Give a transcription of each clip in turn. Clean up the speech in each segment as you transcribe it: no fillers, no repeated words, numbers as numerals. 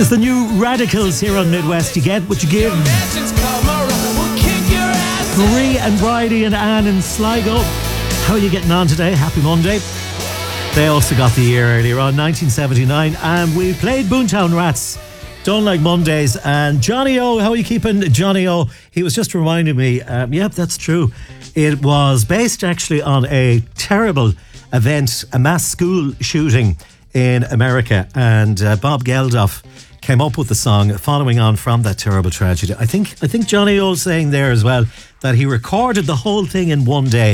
It's the new Radicals here on Midwest. You get what you give. Marie and Bridie and Anne in Sligo. How are you getting on today? Happy Monday. They also got the year earlier on, 1979, and we played Boomtown Rats. Don't like Mondays. And Johnny O, how are you keeping? Johnny O, he was just reminding me, yep, that's true. It was based actually on a terrible event, a mass school shooting in America, and Bob Geldof came up with the song following on from that terrible tragedy. I think Johnny O's saying there as well that he recorded the whole thing in one day.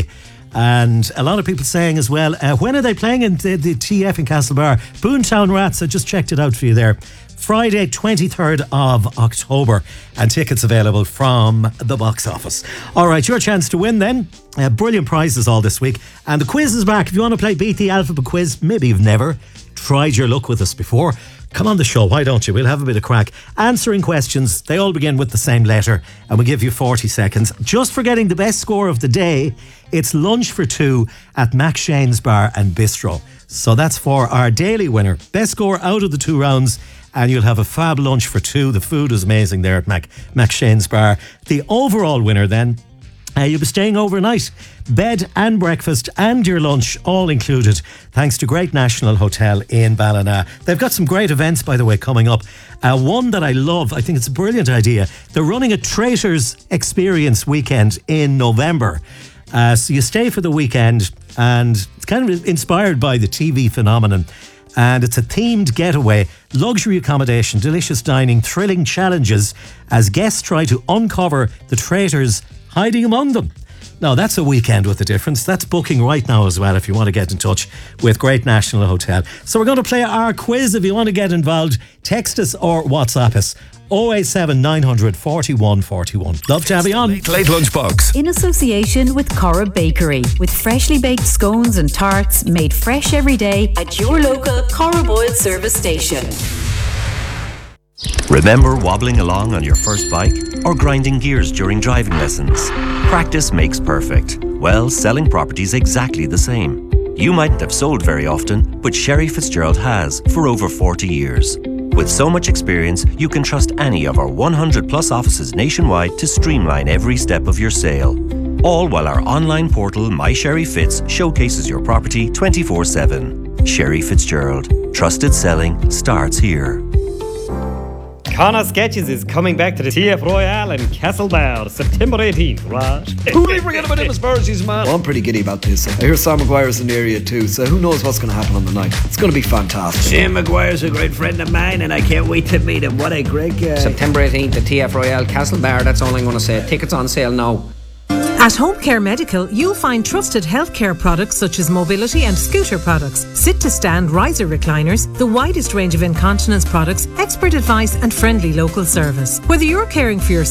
And a lot of people saying as well, when are they playing in the TF in Castlebar? Boomtown Rats, I just checked it out for you there. Friday 23rd of October, and tickets available from the box office. Alright, your chance to win then. Brilliant prizes all this week, and the quiz is back. If you want to play Beat the Alphabet quiz, maybe you've never tried your luck with us before, come on the show, why don't you? We'll have a bit of crack answering questions. They all begin with the same letter, and we'll give you 40 seconds just for getting the best score of the day. It's lunch for two at Mac Shane's Bar and Bistro. So that's for our daily winner. Best score out of the 2 rounds, and you'll have a fab lunch for two. The food is amazing there at Mac Shane's Bar. The overall winner then, you'll be staying overnight. Bed and breakfast and your lunch all included, thanks to Great National Hotel in Ballina. They've got some great events, by the way, coming up. One that I love, I think it's a brilliant idea. They're running a Traitors Experience weekend in November. So you stay for the weekend, and it's kind of inspired by the TV phenomenon. And it's a themed getaway, luxury accommodation, delicious dining, thrilling challenges as guests try to uncover the traitors hiding among them. Now, that's a weekend with a difference. That's booking right now as well if you want to get in touch with Great National Hotel. So we're going to play our quiz. If you want to get involved, text us or WhatsApp us. 087 900 41 41. Love to have you on. Late Lunchbox. In association with Cora Bakery, with freshly baked scones and tarts made fresh every day at your local Cora Boyle service station. Remember wobbling along on your first bike or grinding gears during driving lessons? Practice makes perfect. Well, selling property's exactly the same. You mightn't have sold very often, but Sherry Fitzgerald has for over 40 years. With so much experience, you can trust any of our 100 plus offices nationwide to streamline every step of your sale. All while our online portal, My Sherry Fitz, showcases your property 24/7. Sherry Fitzgerald. Trusted selling starts here. Connor Sketches is coming back to the TF Royale in Castlebar, September 18th, right? Who did forget about him as Sparsies, man? Well, I'm pretty giddy about this. I hear Sam Maguire's in the area too, so who knows what's going to happen on the night. It's going to be fantastic. Sam Maguire's a great friend of mine, and I can't wait to meet him. What a great guy. September 18th at TF Royale, Castlebar, that's all I'm going to say. Tickets on sale now. At Home Care Medical, you'll find trusted healthcare products such as mobility and scooter products, sit-to-stand riser recliners, the widest range of incontinence products, expert advice and friendly local service. Whether you're caring for yourself